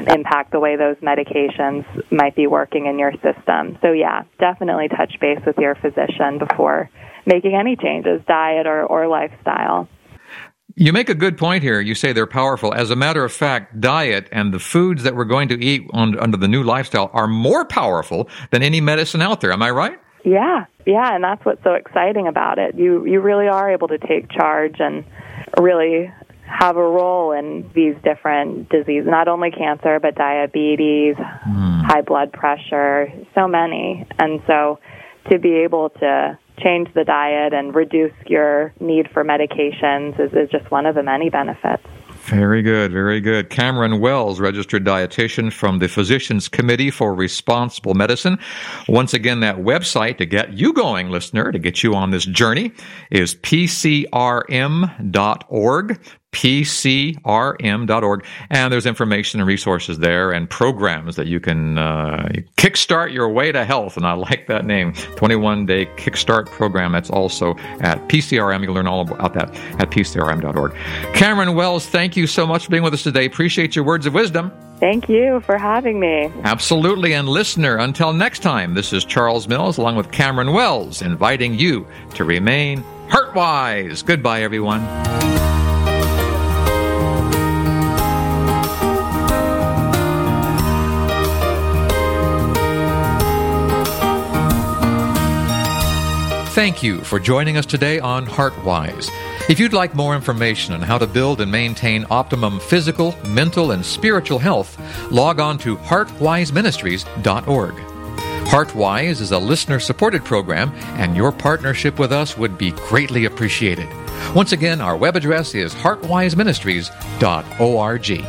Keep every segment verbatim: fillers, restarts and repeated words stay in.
impact the way those medications might be working in your system. So yeah, definitely touch base with your physician before making any changes, diet or, or lifestyle. You make a good point here. You say they're powerful. As a matter of fact, diet and the foods that we're going to eat on, under the new lifestyle are more powerful than any medicine out there. Am I right? Yeah, yeah, and that's what's so exciting about it. You you really are able to take charge and really have a role in these different diseases, not only cancer, but diabetes, mm. high blood pressure, so many. And so to be able to change the diet and reduce your need for medications is, is just one of the many benefits. Very good, very good. Cameron Wells, registered dietitian from the Physicians Committee for Responsible Medicine. Once again, that website to get you going, listener, to get you on this journey is P C R M dot org. P C R M dot org, and there's information and resources there and programs that you can uh, kickstart your way to health, and I like that name, twenty-one day Kickstart program. That's also at P C R M. You can learn all about that at P C R M dot org. Cameron Wells, thank you so much for being with us today. Appreciate your words of wisdom. Thank you for having me. Absolutely, and listener, until next time, this is Charles Mills along with Cameron Wells inviting you to remain heart-wise. Goodbye, everyone. Thank you for joining us today on HeartWise. If you'd like more information on how to build and maintain optimum physical, mental, and spiritual health, log on to heart wise ministries dot org. HeartWise is a listener-supported program, and your partnership with us would be greatly appreciated. Once again, our web address is heart wise ministries dot org.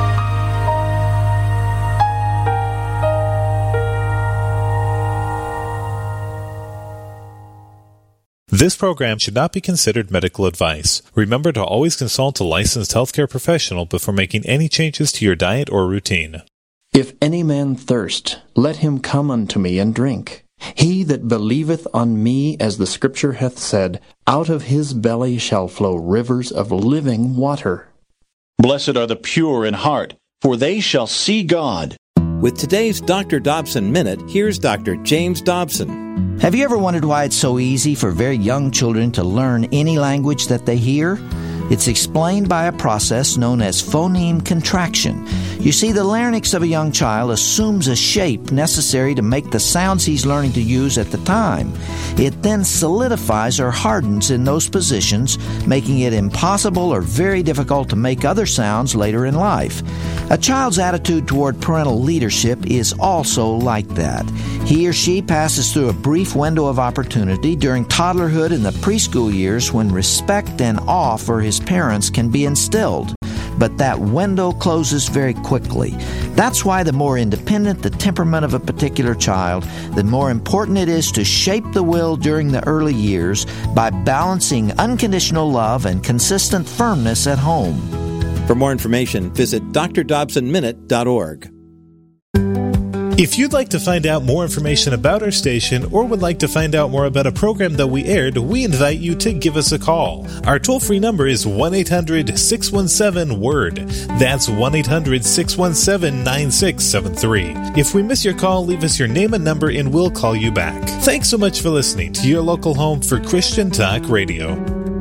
This program should not be considered medical advice. Remember to always consult a licensed healthcare professional before making any changes to your diet or routine. If any man thirst, let him come unto me and drink. He that believeth on me, as the Scripture hath said, out of his belly shall flow rivers of living water. Blessed are the pure in heart, for they shall see God. With today's Doctor Dobson Minute, here's Doctor James Dobson. Have you ever wondered why it's so easy for very young children to learn any language that they hear? It's explained by a process known as phoneme contraction. You see, the larynx of a young child assumes a shape necessary to make the sounds he's learning to use at the time. It then solidifies or hardens in those positions, making it impossible or very difficult to make other sounds later in life. A child's attitude toward parental leadership is also like that. He or she passes through a brief window of opportunity during toddlerhood and the preschool years when respect and awe for his parents can be instilled. But that window closes very quickly. That's why the more independent the temperament of a particular child, the more important it is to shape the will during the early years by balancing unconditional love and consistent firmness at home. For more information, visit d r dobson minute dot org. If you'd like to find out more information about our station or would like to find out more about a program that we aired, we invite you to give us a call. Our toll-free number is one eight hundred six one seven word. That's one eight hundred six one seven nine six seven three. If we miss your call, leave us your name and number and we'll call you back. Thanks so much for listening to your local home for Christian Talk Radio.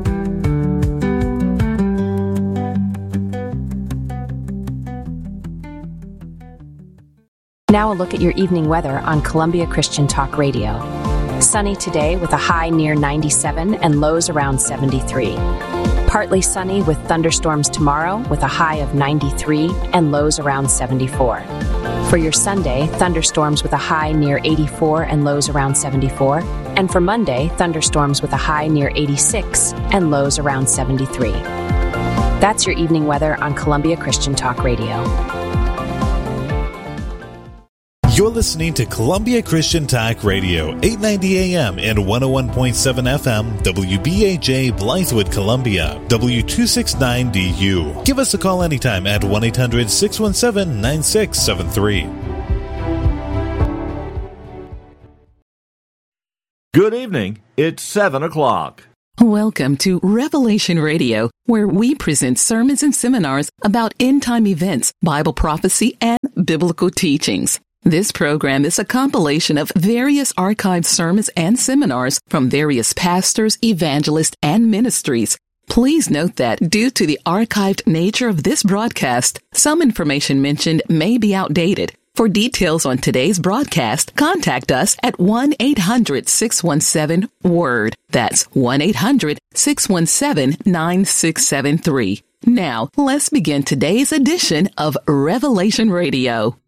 Now a look at your evening weather on Columbia Christian Talk Radio. Sunny today with a high near ninety-seven and lows around seventy-three. Partly sunny with thunderstorms tomorrow with a high of ninety-three and lows around seventy-four. For your Sunday, thunderstorms with a high near eighty-four and lows around seventy-four. And for Monday, thunderstorms with a high near eighty-six and lows around seventy-three. That's your evening weather on Columbia Christian Talk Radio. You're listening to Columbia Christian Talk Radio, eight ninety A M and one oh one point seven F M, W B A J, Blythewood, Columbia, W two sixty-nine D U. Give us a call anytime at one eight hundred six one seven nine six seven three. Good evening. It's seven o'clock. Welcome to Revelation Radio, where we present sermons and seminars about end-time events, Bible prophecy, and biblical teachings. This program is a compilation of various archived sermons and seminars from various pastors, evangelists, and ministries. Please note that due to the archived nature of this broadcast, some information mentioned may be outdated. For details on today's broadcast, contact us at one eight hundred six one seven WORD. That's one eight hundred six one seven nine six seven three. Now, let's begin today's edition of Revelation Radio.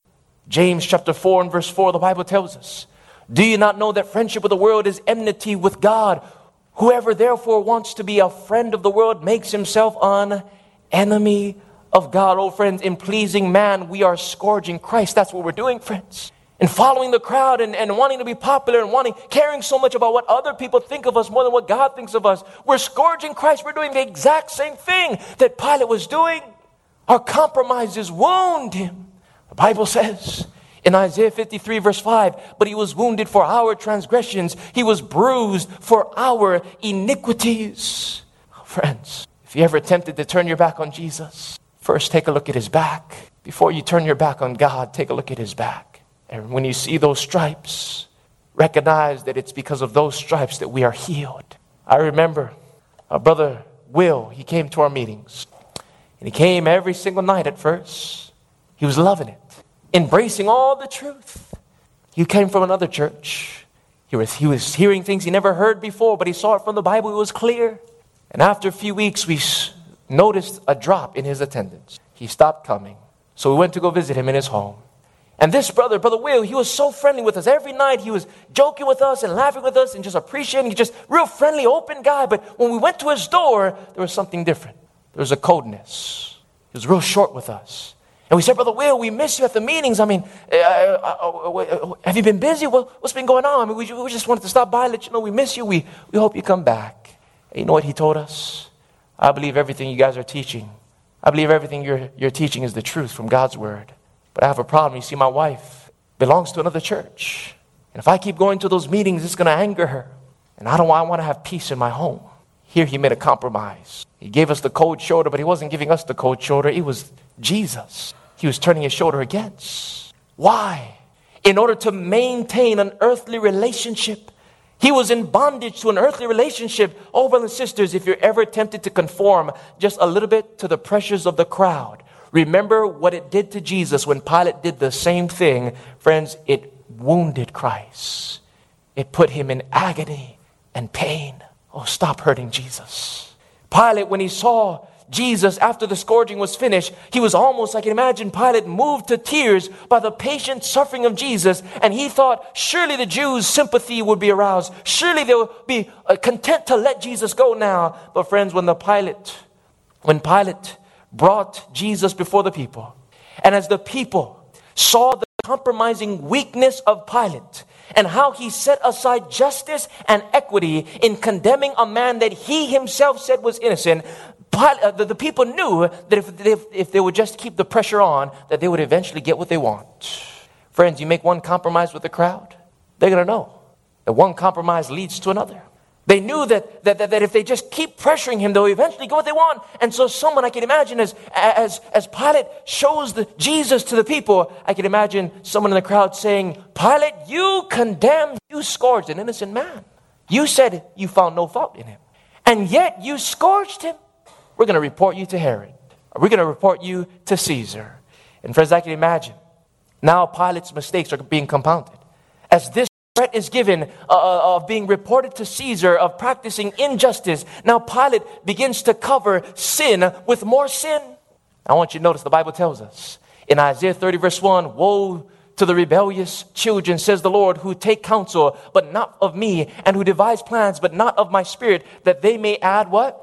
James chapter four and verse four, the Bible tells us, do you not know that friendship with the world is enmity with God? Whoever therefore wants to be a friend of the world makes himself an enemy of God. Oh, friends, in pleasing man, we are scourging Christ. That's what we're doing, friends. And following the crowd and, and wanting to be popular and wanting, caring so much about what other people think of us more than what God thinks of us. We're scourging Christ. We're doing the exact same thing that Pilate was doing. Our compromises wound him. The Bible says in Isaiah fifty-three verse five, but he was wounded for our transgressions. He was bruised for our iniquities. Friends, if you ever attempted to turn your back on Jesus, first take a look at his back. Before you turn your back on God, take a look at his back. And when you see those stripes, recognize that it's because of those stripes that we are healed. I remember our brother Will, he came to our meetings. And he came every single night at first. He was loving it, embracing all the truth. He came from another church. He was, he was hearing things he never heard before, but he saw it from the Bible. It was clear. And after a few weeks, we noticed a drop in his attendance. He stopped coming. So we went to go visit him in his home. And this brother, Brother Will, he was so friendly with us. Every night he was joking with us and laughing with us and just appreciating. He's just real friendly, open guy. But when we went to his door, there was something different. There was a coldness. He was real short with us. And we said, Brother Will, we miss you at the meetings. I mean, uh, uh, uh, have you been busy? Well, what's been going on? I mean, we, we just wanted to stop by, let you know we miss you. We, we hope you come back. And you know what he told us? I believe everything you guys are teaching. I believe everything you're, you're teaching is the truth from God's word. But I have a problem. You see, my wife belongs to another church. And if I keep going to those meetings, it's going to anger her. And I don't I want to have peace in my home. Here he made a compromise. He gave us the cold shoulder, but he wasn't giving us the cold shoulder. It was Jesus he was turning his shoulder against. Why? In order to maintain an earthly relationship. He was in bondage to an earthly relationship. Oh, brothers and sisters, if you're ever tempted to conform just a little bit to the pressures of the crowd, remember what it did to Jesus when Pilate did the same thing. Friends, it wounded Christ. It put him in agony and pain. Oh, stop hurting Jesus. Pilate, when he saw Jesus after the scourging was finished, he was almost, I can imagine, Pilate moved to tears by the patient suffering of Jesus. And he thought, surely the Jews' sympathy would be aroused. Surely they would be content to let Jesus go now. But friends, when the Pilate, when Pilate brought Jesus before the people, and as the people saw the compromising weakness of Pilate and how he set aside justice and equity in condemning a man that he himself said was innocent, Pilate, uh, the, the people knew that if, if, if they would just keep the pressure on, that they would eventually get what they want. Friends, you make one compromise with the crowd, they're going to know that one compromise leads to another. They knew that, that, that, that if they just keep pressuring him, they'll eventually get what they want. And so someone, I can imagine, as, as, as Pilate shows the Jesus to the people, I can imagine someone in the crowd saying, Pilate, you condemned, you scourged an innocent man. You said you found no fault in him. And yet you scourged him. We're going to report you to Herod. We're going to report you to Caesar. And friends, I can imagine now Pilate's mistakes are being compounded. As this threat is given uh, of being reported to Caesar, of practicing injustice, now Pilate begins to cover sin with more sin. I want you to notice the Bible tells us in Isaiah thirty verse one, woe to the rebellious children, says the Lord, who take counsel, but not of me, and who devise plans, but not of my spirit, that they may add what?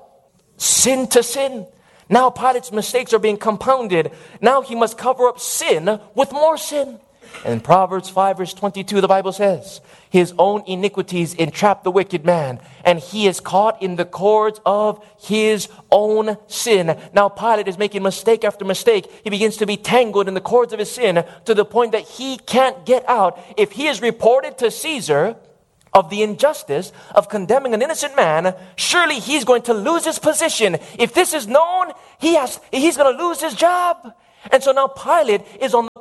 Sin to sin. Now Pilate's mistakes are being compounded. Now he must cover up sin with more sin. And in Proverbs five verse twenty-two, the Bible says, his own iniquities entrap the wicked man, and he is caught in the cords of his own sin. Now Pilate is making mistake after mistake. He begins to be tangled in the cords of his sin to the point that he can't get out. If he is reported to Caesar of the injustice of condemning an innocent man, surely he's going to lose his position. If this is known, he has, he's going to lose his job. And so now Pilate is on the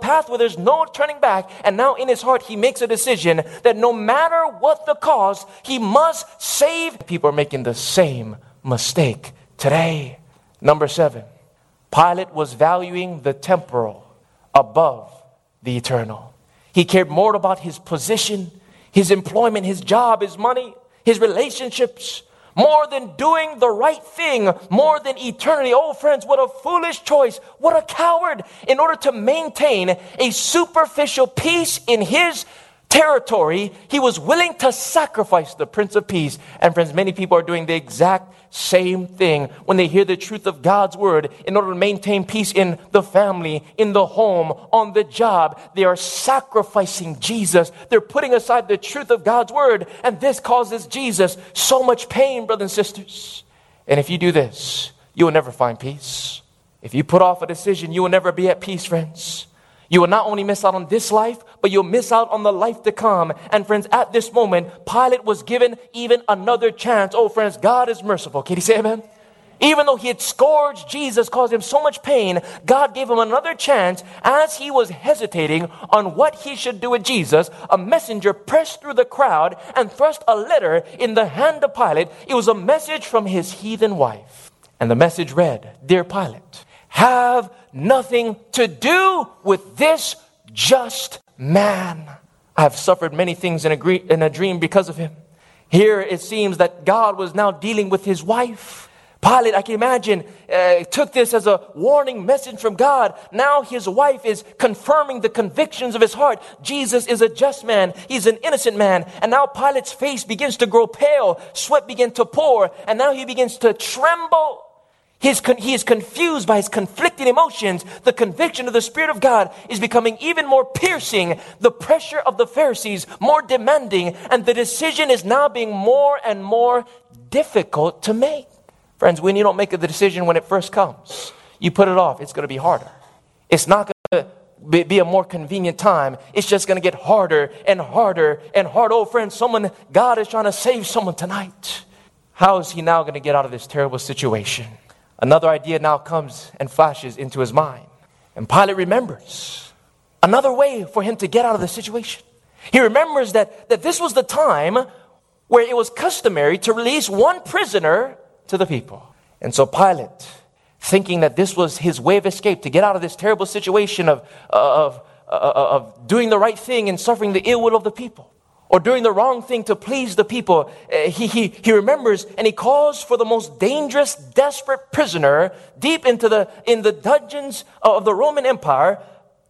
path where there's no turning back. And now in his heart, he makes a decision that no matter what the cost, he must save. People are making the same mistake today. Number seven, Pilate was valuing the temporal above the eternal. He cared more about his position, his employment, his job, his money, his relationships, more than doing the right thing, more than eternity. Oh, friends, what a foolish choice. What a coward. In order to maintain a superficial peace in his territory, he was willing to sacrifice the Prince of Peace. And friends, many people are doing the exact same thing when they hear the truth of God's word. In order to maintain peace in the family, in the home, on the job, they are sacrificing Jesus. They're putting aside the truth of God's word, and this causes Jesus so much pain, brothers and sisters. And if you do this, you will never find peace. If you put off a decision, you will never be at peace, friends. You will not only miss out on this life, but you'll miss out on the life to come. And friends, at this moment, Pilate was given even another chance. Oh, friends, God is merciful. Can you say amen? Even though he had scourged Jesus, caused him so much pain, God gave him another chance. As he was hesitating on what he should do with Jesus, a messenger pressed through the crowd and thrust a letter in the hand of Pilate. It was a message from his heathen wife. And the message read, "Dear Pilate, have nothing to do with this just man. I have suffered many things in a, gre- in a dream because of him." Here it seems that God was now dealing with his wife. Pilate, I can imagine, uh, took this as a warning message from God. Now his wife is confirming the convictions of his heart. Jesus is a just man. He's an innocent man. And now Pilate's face begins to grow pale. Sweat begins to pour. And now he begins to tremble. He's con- he is confused by his conflicting emotions. The conviction of the Spirit of God is becoming even more piercing. The pressure of the Pharisees more demanding. And the decision is now being more and more difficult to make. Friends, when you don't make the decision when it first comes, you put it off, it's going to be harder. It's not going to be a more convenient time. It's just going to get harder and harder and harder. Oh, friends, someone, God is trying to save someone tonight. How is he now going to get out of this terrible situation? Another idea now comes and flashes into his mind. And Pilate remembers another way for him to get out of the situation. He remembers that, that this was the time where it was customary to release one prisoner to the people. And so Pilate, thinking that this was his way of escape to get out of this terrible situation of, of, of, of doing the right thing and suffering the ill will of the people, or doing the wrong thing to please the people, uh, he, he, he remembers and he calls for the most dangerous, desperate prisoner deep into the, in the dungeons of the Roman Empire.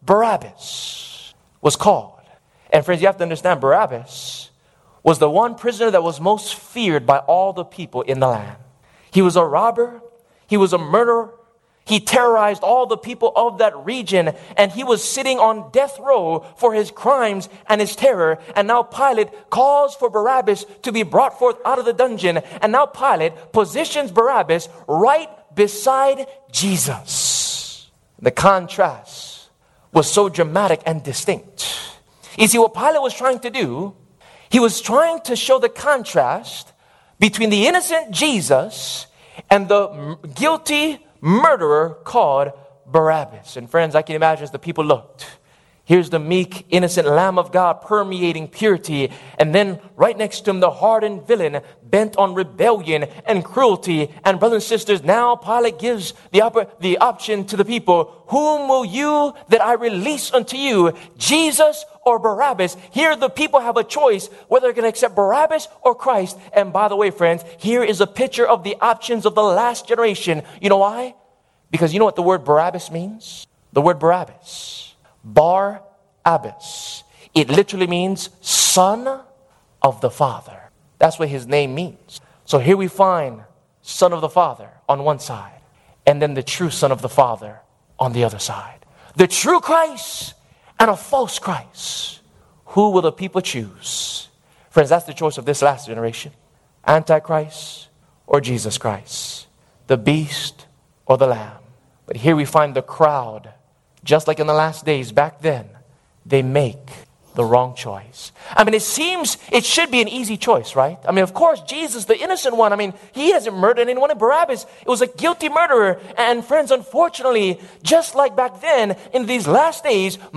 Barabbas was called. And friends, you have to understand, Barabbas was the one prisoner that was most feared by all the people in the land. He was a robber. He was a murderer. He terrorized all the people of that region, and he was sitting on death row for his crimes and his terror. And now Pilate calls for Barabbas to be brought forth out of the dungeon. And now Pilate positions Barabbas right beside Jesus. The contrast was so dramatic and distinct. You see, what Pilate was trying to do, he was trying to show the contrast between the innocent Jesus and the guilty murderer called Barabbas. And friends, I can imagine as the people looked, here's the meek, innocent Lamb of God permeating purity. And then right next to him, the hardened villain bent on rebellion and cruelty. And brothers and sisters, now Pilate gives the, op- the option to the people, whom will you that I release unto you, Jesus or Barabbas? Here the people have a choice whether they're going to accept Barabbas or Christ. And by the way, friends, here is a picture of the options of the last generation. You know why? Because you know what the word Barabbas means? The word Barabbas, Bar-Abbas, it literally means son of the Father. That's what his name means. So here we find son of the Father on one side, and then the true son of the Father on the other side. The true Christ and a false Christ. Who will the people choose? Friends, that's the choice of this last generation. Antichrist or Jesus Christ. The beast or the lamb. But here we find the crowd, just like in the last days back then, they make the wrong choice. I mean, it seems it should be an easy choice, right? I mean, of course, Jesus, the innocent one, I mean, he hasn't murdered anyone. In Barabbas, it was a guilty murderer. And friends, unfortunately, just like back then, in these last days,